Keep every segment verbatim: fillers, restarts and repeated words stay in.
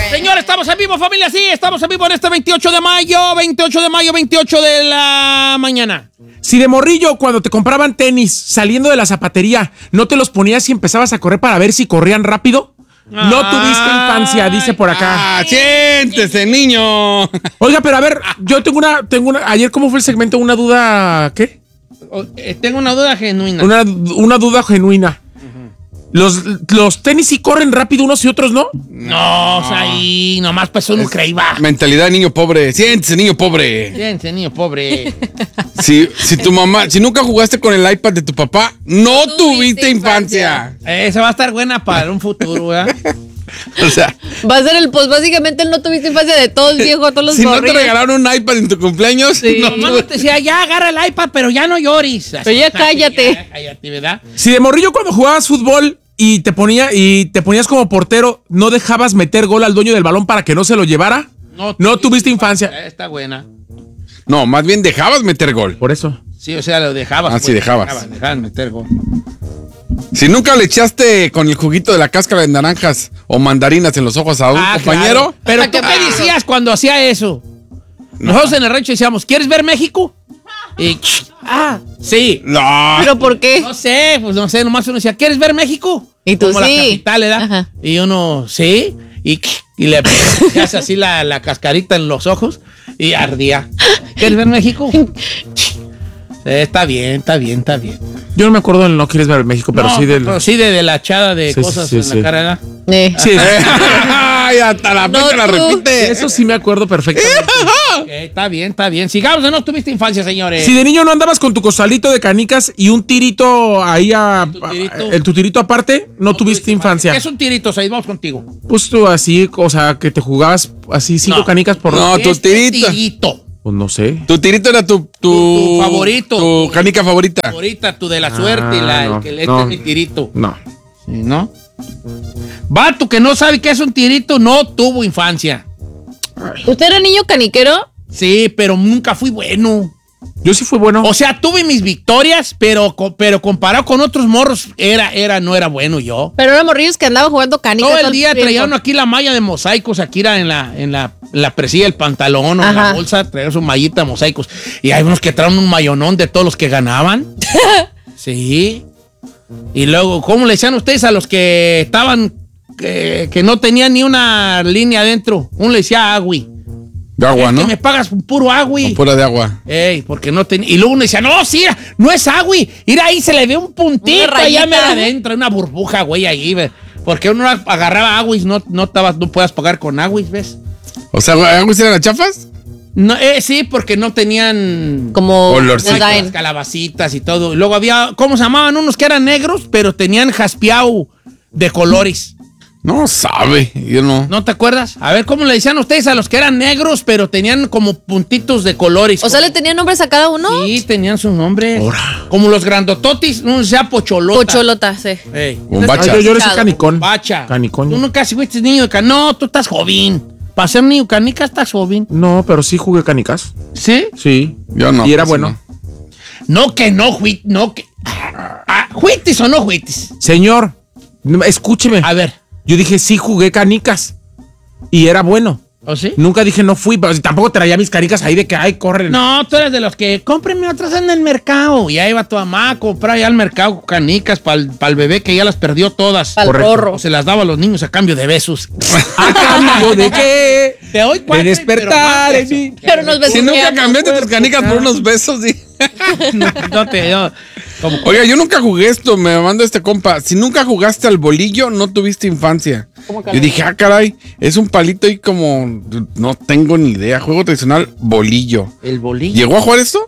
Señores, estamos en vivo, familia, sí, estamos en vivo en este veintiocho de mayo, veintiocho de mayo, veintiocho de la mañana. Si de morrillo, cuando te compraban tenis saliendo de la zapatería, ¿no te los ponías y empezabas a correr para ver si corrían rápido? No tuviste infancia, dice por acá. Ah, siéntese, niño. Oiga, pero a ver, yo tengo una, tengo una, ayer cómo fue el segmento, una duda, ¿qué? Tengo una duda genuina. Una, una duda genuina. Los, los tenis sí corren rápido unos y otros, ¿no? No, o sea, ahí nomás pasó un creíba. Mentalidad de niño pobre. Siéntese, niño pobre. Siéntese, niño pobre. Si, si tu mamá, si nunca jugaste con el iPad de tu papá, no, no tuviste infancia. infancia. Esa va a estar buena para un futuro, ¿verdad? O sea, va a ser el post, básicamente el no tuviste infancia de todos, viejo, todos los si morrillos. no te regalaron un iPad en tu cumpleaños, sí. no, Mamá no te decía, ya agarra el iPad, pero ya no llores. Pero ya cállate. Ya, cállate, ¿verdad? Si de morrillo cuando jugabas fútbol y te ponía y te ponías como portero, ¿no dejabas meter gol al dueño del balón para que no se lo llevara? No, no tuviste infancia. Está buena. No, más bien dejabas meter gol. Por eso. Sí, o sea, lo dejabas. Ah, pues, sí, dejabas. Dejabas, dejabas meter gol. Si nunca le echaste con el juguito de la cáscara de naranjas o mandarinas en los ojos a un ah, compañero. Claro. Pero ¿tú qué decías cuando hacía eso? No. Nosotros en el rancho decíamos, ¿quieres ver México? Y, ah, sí. No. ¿Pero por qué? No sé, pues no sé, nomás uno decía, ¿quieres ver México? Y tú Como sí. la capital, ¿verdad? Ajá. Y uno, sí. Y, y le hace así la, la cascarita en los ojos y ardía. ¿Quieres ver México? Está bien, está bien, está bien. Yo no me acuerdo del no quieres ver México, pero no, sí del... Pero sí de, de la echada de sí, cosas sí, en sí. la cara, ¿verdad? Eh. Sí, sí. Ay, hasta la fecha No, la tú. repite. Eso sí me acuerdo perfectamente. Okay, está bien, está bien. Sigamos, no tuviste infancia, señores. Si de niño no andabas con tu costalito de canicas y un tirito ahí a... ¿Tu tirito? a- el tu tirito aparte, no, No tuviste infancia. ¿Qué es un tirito, Said? Vamos contigo. Pues tú así, o sea, que te jugabas así cinco No. canicas por... No, ¿Qué tu es tirito. tirito. Pues no sé. Tu tirito era tu, tu, Tu- tu favorito. Tu canica favorita. Ahorita tú de la suerte y la, Ah, no, el que le no. este es mi tirito. No. Sí, ¿no? Vato que no sabe qué es un tirito, no tuvo infancia. ¿Usted era niño caniquero? Sí, pero nunca fui bueno. Yo sí fui bueno. O sea, tuve mis victorias, pero, co- pero comparado con otros morros, era, era, no era bueno yo. Pero eran morrillos que andaban jugando canicas. Todo el día tiempo. traía uno aquí la malla de mosaicos, aquí era en la, en la, en la presilla del pantalón o en la Ajá. bolsa, traía su mallita de mosaicos. Y hay unos que traen un mayonón de todos los que ganaban. Sí. Y luego, ¿cómo le decían ustedes a los que estaban, que, que no tenían ni una línea adentro? Uno le decía agui. De agua, Es ¿no? que me pagas puro agui. O pura de agua. Ey, porque no tenía. Y luego uno decía, no, sí, no es agui. Mira, ahí se le ve un puntito Una allá rayita. mero adentro, una burbuja, güey, ahí, ve. Porque uno agarraba aguis, no, no, estabas, no puedas pagar con aguis, ¿ves? O sea, ¿aguas eran las chafas? No, eh, sí, porque no tenían Como Olorcito. design. las calabacitas y todo. Y luego había, ¿cómo se llamaban? Unos que eran negros, pero tenían jaspeado de colores. No sabe, yo no. ¿No te acuerdas? A ver, ¿cómo le decían ustedes a los que eran negros, pero tenían como puntitos de colores? O sea, ¿le tenían nombres a cada uno? Sí, tenían sus nombres. Ahora. Como los grandototis, no sea pocholota. Pocholota, sí. Ey. Bombacha. Ay, yo, yo le soy Chado. canicón. Bacha. Canicón. Tú nunca fuiste niño de canica. No, tú estás joven. Para ser niño canica estás joven. No, pero sí jugué canicas. ¿Sí? Sí. Yo no. Y era casi bueno. no. No, que no, juit, no, que... Ah, ¿Juitis o no juitis? Señor, no, escúcheme. A ver, Yo dije, sí jugué canicas. Y era bueno. ¿o sí? Nunca dije no fui, pero tampoco traía mis canicas ahí de que, ay, corren. No, tú eres de los que cómprenme otras en el mercado. Y ahí va tu mamá a comprar ya al mercado canicas para el bebé que ya las perdió todas. Pa'l Correcto. rorro. O se las daba a los niños a cambio de besos. ¿A cambio de qué? Te doy cuatro, De despertar pero en más mí. Pero nos Si nunca besuqueamos. cambiaste tus canicas por unos besos, sí. No, no te yo, como, Oiga, yo nunca jugué esto, me manda este compa. Si nunca jugaste al bolillo, no tuviste infancia. Yo dije, ah, caray, es un palito ahí como, no tengo ni idea. Juego tradicional, bolillo. el bolillo. ¿Llegó a jugar esto?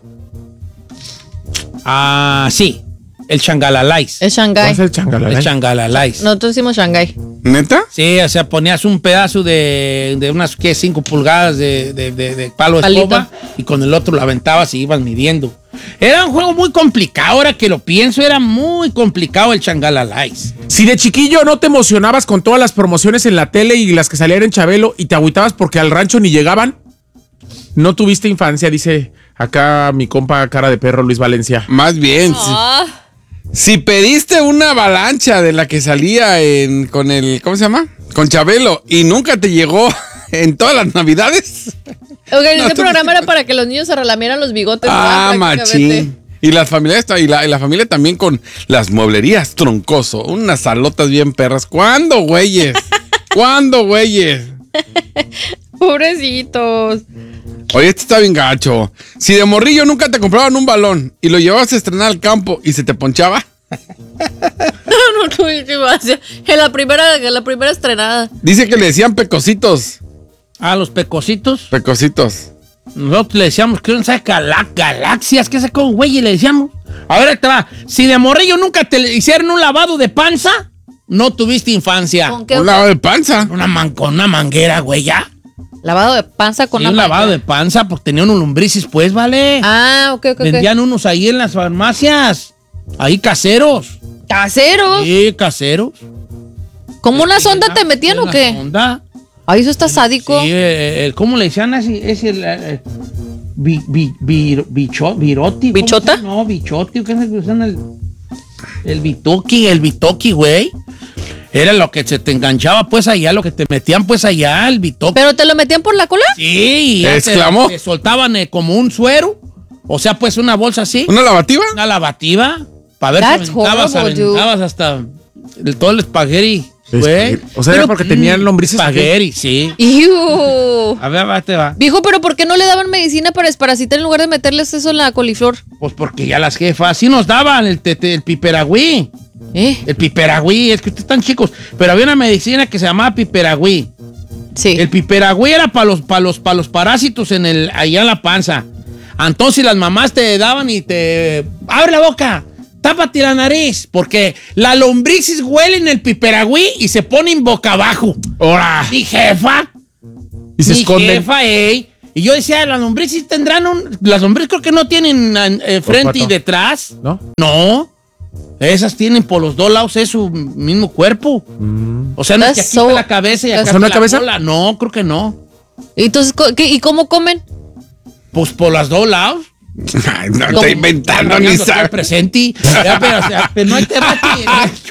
Ah, sí. El changalalais. El ¿Vas Shanghai. el changalalay? El changalalais. Nosotros hicimos Shanghai. ¿Neta? Sí, o sea, ponías un pedazo de, de unas, ¿qué? Cinco pulgadas de, de, de, de palo de Palito. escoba y con el otro lo aventabas y ibas midiendo. Era un juego muy complicado, ahora que lo pienso, era muy complicado el changalalais. Si de chiquillo no te emocionabas con todas las promociones en la tele y las que salían en Chabelo y te agüitabas porque al rancho ni llegaban, no tuviste infancia, dice acá mi compa cara de perro Luis Valencia. Más bien. Ah, Si, si pediste una avalancha de la que salía en, con el, ¿cómo se llama? Con Chabelo. ¿Y nunca te llegó en todas las navidades? Ok, No, este tú- programa era para que los niños se relamieran los bigotes. Ah, ¿verdad? Prácticamente. machín. Y las familias, y la, y la familia también con las mueblerías Troncoso. Unas salotas bien perras. ¿Cuándo, güeyes? ¿Cuándo, güeyes? Pobrecitos. Oye, este está bien gacho. Si de morrillo nunca te compraban un balón y lo llevabas a estrenar al campo y se te ponchaba, No, no tuviste infancia. En la primera, en la primera estrenada. dice que le decían pecositos. A los pecositos. Pecositos. Nosotros le decíamos que no sabe gala- galaxias, ¿qué sé cómo, güey? Y le decíamos. Ahora ahí te va. Si de morrillo nunca te le hicieron un lavado de panza, no tuviste infancia. ¿Con qué? Un lavado de panza. Una man, con una manguera, güey, ya. Lavado de panza con Sí, una un lavado de manguera. panza, porque tenían unos lombrices, pues, ¿vale? Ah, ok, ok, ok. Vendían unos ahí en las farmacias. Ahí caseros. ¿Caseros? Sí, caseros. ¿Como una sonda te metían o Una qué? sonda. Ay, eso está sádico. Sí, eh, el- ¿cómo le decían así? Es el... eh, bi, bi, bi- bicho- biroti. ¿cómo ¿Bichota? se llama? No, bichoti. ¿Qué es lo que usan? El, el bitoki, el bitoki, güey. Era lo que se te enganchaba, pues, allá, lo que te metían, pues, allá, el bitoki. ¿Pero te lo metían por la cola? Sí, y ya te- ¿Exclamó? Te, soltaban eh, como un suero. O sea, pues, una bolsa así. ¿Una lavativa? Una lavativa. Para ver That's si aventabas, horrible, dude. aventabas hasta el, todo el espagueti, güey. O sea, era porque tenían lombrices, ¿o qué? Espagueti, sí. ¡Iu! A ver, va, te va. Viejo, pero ¿por qué no le daban medicina para desparasitar en lugar de meterles eso en la coliflor? Pues porque ya las jefas sí nos daban el, tete- el piperagüí. ¿Eh? El piperagüí, es que ustedes están chicos. Pero había una medicina que se llamaba piperagüí. Sí. El piperagüí era para los, para los, para los parásitos en el, allá en la panza. Entonces las mamás te daban y te... ¡Abre la boca! ¡Tápate la nariz! Porque la lombrices huelen el piperagüí y se ponen boca abajo. ¡Hora! Mi jefa... Y se Mi esconden. jefa, ey. Y yo decía, las lombrices tendrán un... Las lombrices creo que no tienen eh, frente y Olfato. detrás. ¿No? No. Esas tienen por los dos lados, es su mismo cuerpo. O sea, no es que That's aquí so- está la cabeza y acá that's- está ¿Son la la cabeza? cola. No, creo que no. Entonces, co- ¿qué- ¿y cómo comen? Pues por los dos lados. Ay, no, ¿Cómo? está inventando ni Hablando, estoy sabe. presente. Ya, pero, o sea, pero no hay tema aquí.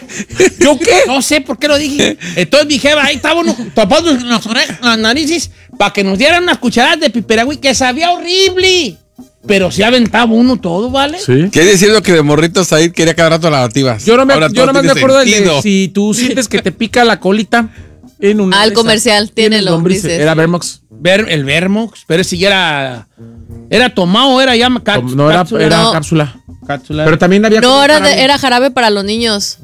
¿Yo qué? No sé por qué lo dije. Entonces dije, ahí estábamos tapando las orejas, las narices para que nos dieran unas cucharadas de piperagüí que sabía horrible. Pero sí aventaba uno todo, ¿vale? Sí. Quiere decir lo que de morrito Said quería cada rato lavativas. Yo no me, Ahora yo todo nomás me tiene acuerdo del de sentido. si tú sientes que te pica la colita en una. Ah, el de esas, comercial tiene tienes lombrices. Era Vermox. Ver, el Vermox, pero ese ya era. ¿Era tomado o era ya cap- No era, cápsula? era No. cápsula. Cápsula. Pero también había. No, era, jarabe. de- era jarabe para los niños.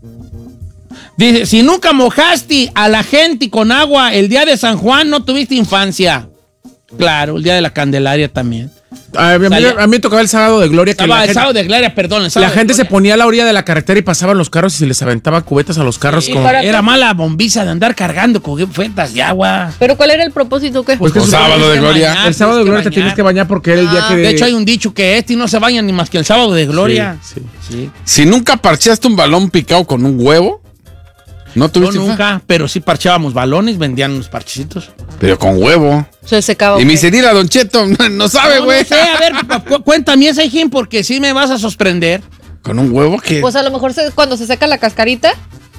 Dice, si nunca mojaste a la gente con agua el día de San Juan, no tuviste infancia. Claro, el día de la Candelaria también. A mí, a mí- Salía- a mí me tocaba el sábado de gloria. Que Estaba la el gente, sábado de Gloria, perdón. El la sábado de gente se Gloria. ponía a la orilla de la carretera y pasaban los carros y se les aventaba cubetas a los carros. Sí, como, para- era mala bombiza de andar cargando coguetas de agua. ¿Pero cuál era el propósito? ¿Qué? Pues que O se sábado supone de que gloria. bañar, el sábado de tienes gloria te bañar. tienes que bañar porque era el día Ah. que. De hecho, hay un dicho que este no se baña ni más que el sábado de Gloria. Sí, sí. Sí. Si nunca parcheaste un balón picado con un huevo, no Yo tuviste infancia. nunca, pero sí parchábamos balones, vendían unos parchecitos. Pero con huevo. Se secaba. Y ok. mi cerira, Don Cheto, no sabe, No, güey. no sé, a ver, cu- cuéntame ese Jim, porque sí me vas a sorprender. Con un huevo que. Pues a lo mejor se- cuando se seca la cascarita.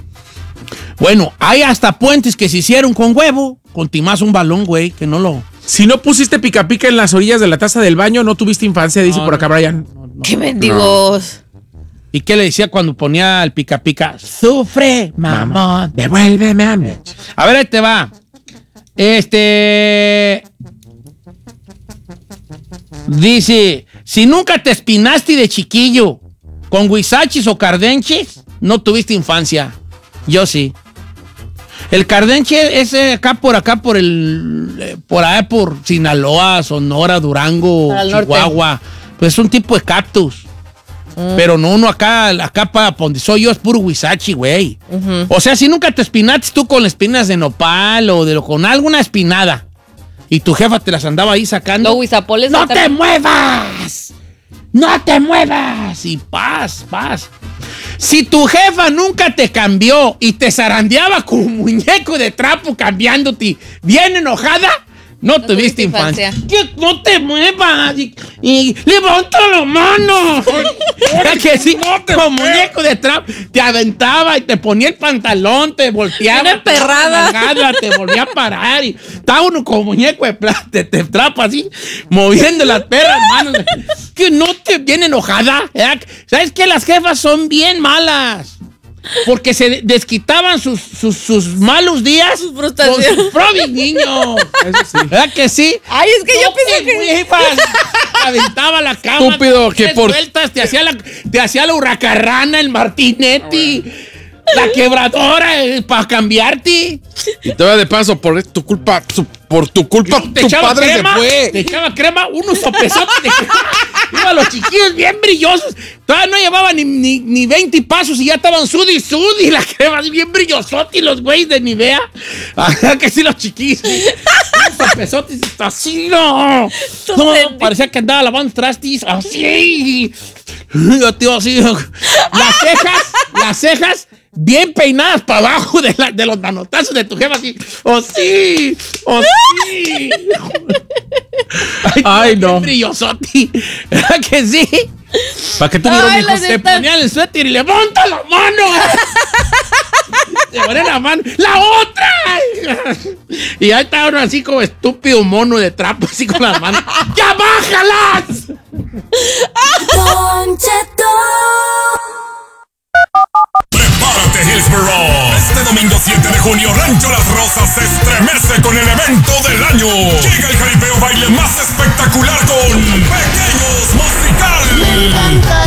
Bueno, hay hasta puentes que se hicieron con huevo, con timás un balón, güey, que no lo... Si no pusiste pica pica en las orillas de la taza del baño, no tuviste infancia, dice No, por acá no. Brian. ¡Qué mendigos! ¿Y qué le decía cuando ponía el pica pica? Sufre, mamón. Devuélveme a mí. A ver, ahí te va. Este... Dice, si nunca te espinaste de chiquillo con huizachis o cardenches, no tuviste infancia. Yo sí. El cardenche es eh, acá por acá por el... eh, por allá por Sinaloa, Sonora, Durango, Para el norte. Chihuahua. Pues es un tipo de cactus. Pero no uno acá, acá para donde soy yo es puro huizachi, güey. O sea, si nunca te espinaste tú con espinas de nopal o de, con alguna espinada y tu jefa te las andaba ahí sacando. Los huizapoles. ¡No acá- te muevas! ¡No te muevas! Y paz, paz. Si tu jefa nunca te cambió y te zarandeaba como un muñeco de trapo cambiándote bien enojada, No, no tuviste infancia. infancia. Que no te muevas y, y levanta la mano. Era que sí, no te como muñeco de trap, te aventaba y te ponía el pantalón, te volteaba. Una emperrada. Te, te volvía a parar y estaba uno como muñeco de, de, de trap así, moviendo las perras manos. Que no te viene enojada. ¿Eh? ¿Sabes qué? Las jefas son bien malas. Porque se desquitaban sus, sus, sus malos días sus con sus propios niños. Eso sí. ¿Verdad que sí? Ay, es que yo pensé que... Aventaba la cama. Estúpido, que por... vueltas, te hacía la, te hacía la hurracarrana, el martinetti, la quebradora eh, para cambiarte. Y todavía de paso, por tu culpa, su, por tu culpa, te tu padre crema, se fue. Te echaba crema, unos sopesotes de crema. Iban los chiquillos bien brillosos. Todavía no llevaban ni, ni, ni veinte pasos y ya estaban sudi sudi. La crema así bien brillosote y los güeyes de Nivea. Ajá, que sí, los chiquillos. Unos sopesotes así, no. No, parecía que andaba lavando trastis. Así. Yo, tío, así. Las cejas, las cejas. Bien peinadas para abajo de, la, de los manotazos de tu jefa, así. ¡Oh, sí! ¡Oh, sí! Ay, Ay no. Brillosotti. ¿Verdad que sí? ¿Para qué tuvieron hijos? Se ponían el suéter y levanta la mano. Se ponían la mano. ¡La otra! Y ahí estaba uno así como estúpido mono de trapo, así con las manos. ¡Ya bájalas! Don Cheto. Prepárate, Hillsborough. Este domingo siete de junio, Rancho Las Rosas se estremece con el evento del año. Llega el jaripeo baile más espectacular con Pequeños Musical.